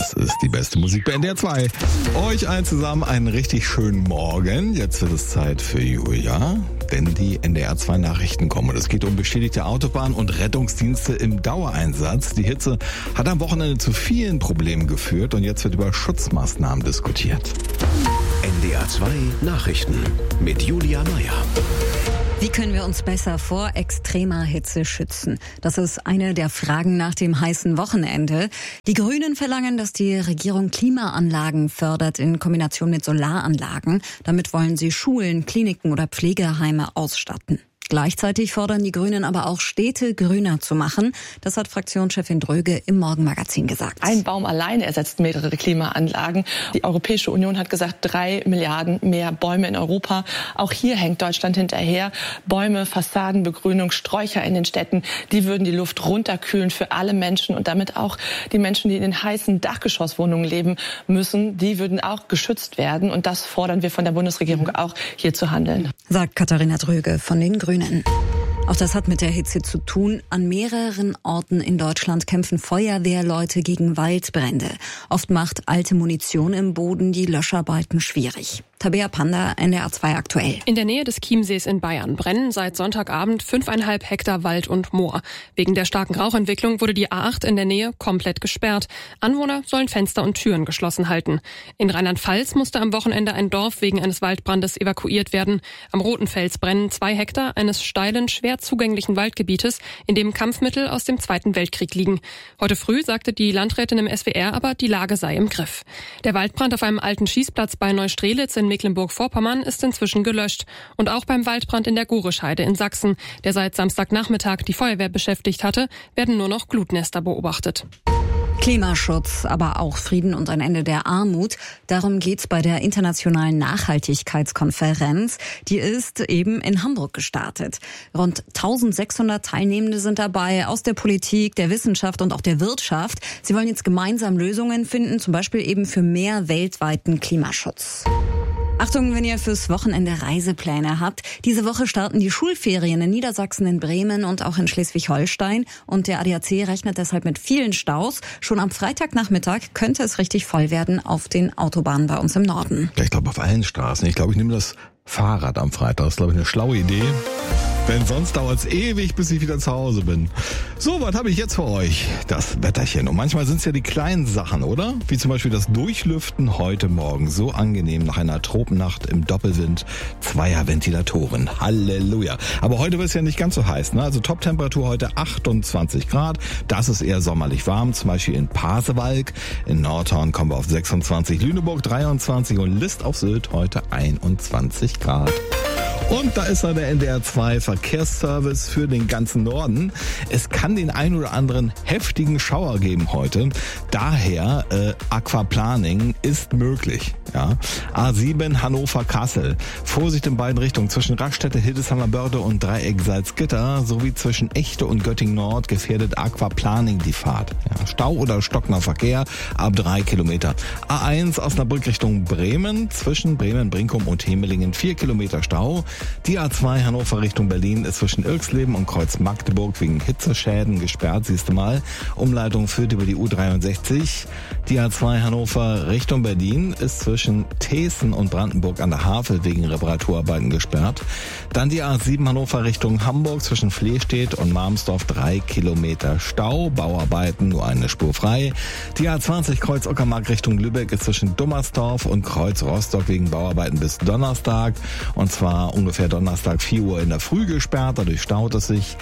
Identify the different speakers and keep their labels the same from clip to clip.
Speaker 1: Das ist die beste Musik bei NDR 2. Euch allen zusammen einen richtig schönen Morgen. Jetzt wird es Zeit für Julia, denn die NDR 2 Nachrichten kommen. Und es geht um beschädigte Autobahnen und Rettungsdienste im Dauereinsatz. Die Hitze hat am Wochenende zu vielen Problemen geführt und jetzt wird über Schutzmaßnahmen diskutiert.
Speaker 2: NDR 2 Nachrichten mit Julia Meyer.
Speaker 3: Wie können wir uns besser vor extremer Hitze schützen? Das ist eine der Fragen nach dem heißen Wochenende. Die Grünen verlangen, dass die Regierung Klimaanlagen fördert in Kombination mit Solaranlagen. Damit wollen sie Schulen, Kliniken oder Pflegeheime ausstatten. Gleichzeitig fordern die Grünen aber auch Städte grüner zu machen. Das hat Fraktionschefin Dröge im Morgenmagazin gesagt.
Speaker 4: Ein Baum alleine ersetzt mehrere Klimaanlagen. Die Europäische Union hat gesagt, 3 Milliarden mehr Bäume in Europa. Auch hier hängt Deutschland hinterher. Bäume, Fassadenbegrünung, Sträucher in den Städten, die würden die Luft runterkühlen für alle Menschen und damit auch die Menschen, die in den heißen Dachgeschosswohnungen leben müssen, die würden auch geschützt werden. Und das fordern wir von der Bundesregierung auch, hier zu handeln.
Speaker 3: Sagt Katharina Dröge von den Grünen. Auch das hat mit der Hitze zu tun. An mehreren Orten in Deutschland kämpfen Feuerwehrleute gegen Waldbrände. Oft macht alte Munition im Boden die Löscharbeiten schwierig. Tabea Panda, NDR 2 aktuell.
Speaker 5: In der Nähe des Chiemsees in Bayern brennen seit Sonntagabend 5,5 Hektar Wald und Moor. Wegen der starken Rauchentwicklung wurde die A8 in der Nähe komplett gesperrt. Anwohner sollen Fenster und Türen geschlossen halten. In Rheinland-Pfalz musste am Wochenende ein Dorf wegen eines Waldbrandes evakuiert werden. Am Roten Fels brennen 2 Hektar eines steilen, schwer zugänglichen Waldgebietes, in dem Kampfmittel aus dem Zweiten Weltkrieg liegen. Heute früh sagte die Landrätin im SWR aber, die Lage sei im Griff. Der Waldbrand auf einem alten Schießplatz bei Neustrelitz in Mecklenburg-Vorpommern ist inzwischen gelöscht. Und auch beim Waldbrand in der Gorischeide in Sachsen, der seit Samstagnachmittag die Feuerwehr beschäftigt hatte, werden nur noch Glutnester beobachtet.
Speaker 3: Klimaschutz, aber auch Frieden und ein Ende der Armut. Darum geht's bei der Internationalen Nachhaltigkeitskonferenz. Die ist eben in Hamburg gestartet. Rund 1600 Teilnehmende sind dabei aus der Politik, der Wissenschaft und auch der Wirtschaft. Sie wollen jetzt gemeinsam Lösungen finden, zum Beispiel eben für mehr weltweiten Klimaschutz. Achtung, wenn ihr fürs Wochenende Reisepläne habt. Diese Woche starten die Schulferien in Niedersachsen, in Bremen und auch in Schleswig-Holstein. Und der ADAC rechnet deshalb mit vielen Staus. Schon am Freitagnachmittag könnte es richtig voll werden auf den Autobahnen bei uns im Norden.
Speaker 1: Ja, ich glaube auf allen Straßen. Ich glaube, ich nehme das Fahrrad am Freitag. Das ist, glaube ich, eine schlaue Idee. Denn sonst dauert es ewig, bis ich wieder zu Hause bin. So, was habe ich jetzt für euch? Das Wetterchen. Und manchmal sind es ja die kleinen Sachen, oder? Wie zum Beispiel das Durchlüften heute Morgen. So angenehm nach einer Tropennacht im Doppelwind. 2er Ventilatoren. Halleluja. Aber heute wird es ja nicht ganz so heiß, ne? Also Toptemperatur heute 28 Grad. Das ist eher sommerlich warm. Zum Beispiel in Pasewalk. In Nordhorn kommen wir auf 26. Lüneburg 23 und List auf Sylt heute 21 Grad. Und da ist er, der NDR 2 Verkehrsservice für den ganzen Norden. Es kann den ein oder anderen heftigen Schauer geben heute. Daher Aquaplaning ist möglich. Ja. A7 Hannover-Kassel. Vorsicht in beiden Richtungen zwischen Raststätte, Hildesheimer Börde und Dreieck Salzgitter sowie zwischen Echte und Göttingen Nord gefährdet Aquaplaning die Fahrt. Ja. Stau oder stockender Verkehr ab 3 Kilometer. A1 Osnabrück Richtung Bremen zwischen Bremen-Brinkum und Hemelingen 4 Kilometer Stau. Die A2 Hannover Richtung Berlin ist zwischen Ilksleben und Kreuz Magdeburg wegen Hitzeschäden gesperrt, siehst du mal. Umleitung führt über die U63. Die A2 Hannover Richtung Berlin ist zwischen Thesen und Brandenburg an der Havel wegen Reparaturarbeiten gesperrt. Dann die A7 Hannover Richtung Hamburg zwischen Flehstedt und Marmsdorf 3 Kilometer Stau, Bauarbeiten nur eine Spur frei. Die A20 Kreuz Uckermark Richtung Lübeck ist zwischen Dummersdorf und Kreuz Rostock wegen Bauarbeiten bis Donnerstag und zwar ungefähr Donnerstag 4 Uhr in der Früh gesperrt, dadurch staut es sich.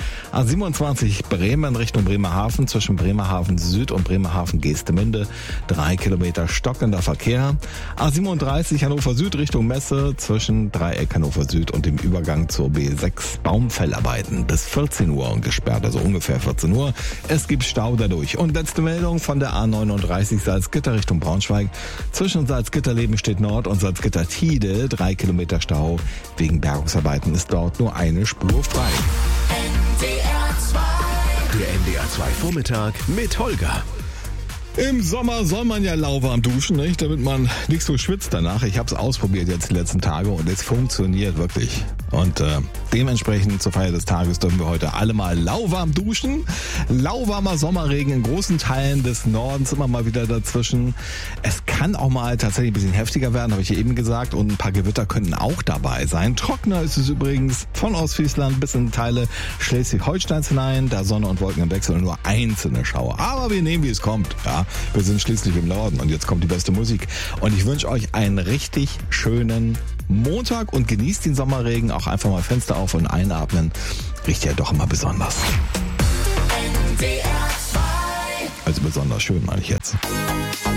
Speaker 1: A27 Bremen Richtung Bremerhaven zwischen Bremerhaven Süd und Bremerhaven Geestemünde 3 Kilometer stockender Verkehr. A37 Hannover Süd Richtung Messe zwischen Dreieck Hannover Süd und dem Übergang zur B6 Baumfellarbeiten bis 14 Uhr und gesperrt, also ungefähr 14 Uhr. Es gibt Stau dadurch. Und letzte Meldung von der A39 Salzgitter Richtung Braunschweig zwischen Salzgitter-Lebenstedt Nord und Salzgitter-Tide 3 Kilometer Stau. Wegen Bergungsarbeiten ist dort nur eine Spur frei.
Speaker 2: Der NDR 2 Vormittag mit Holger.
Speaker 1: Im Sommer soll man ja lauwarm duschen, nicht? Damit man nicht so schwitzt danach. Ich habe es ausprobiert jetzt die letzten Tage und es funktioniert wirklich. Und dementsprechend zur Feier des Tages dürfen wir heute alle mal lauwarm duschen. Lauwarmer Sommerregen in großen Teilen des Nordens immer mal wieder dazwischen. Es kann auch mal tatsächlich ein bisschen heftiger werden, habe ich ja eben gesagt. Und ein paar Gewitter könnten auch dabei sein. Trockener ist es übrigens von Ostfriesland bis in Teile Schleswig-Holsteins hinein. Da Sonne und Wolken im Wechsel und nur einzelne Schauer. Aber wir nehmen, wie es kommt. Ja, wir sind schließlich im Norden und jetzt kommt die beste Musik. Und ich wünsche euch einen richtig schönen Montag und genießt den Sommerregen. Auch einfach mal Fenster auf und einatmen. Riecht ja doch immer besonders. Also besonders schön, meine ich jetzt.